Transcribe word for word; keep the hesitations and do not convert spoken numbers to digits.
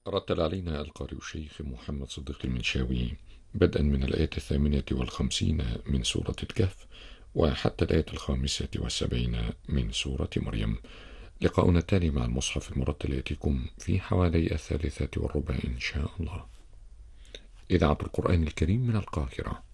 رتل علينا القارئ الشيخ محمد صديق المنشاوي بدءا من الآية الثامنة والخمسين من سورة الكهف وحتى الآية الخامسة والسبعين من سورة مريم. لقاؤنا التالي مع المصحف المرتل يأتيكم في حوالي الثالثة والربع إن شاء الله. إذاعة القرآن الكريم من القاهرة.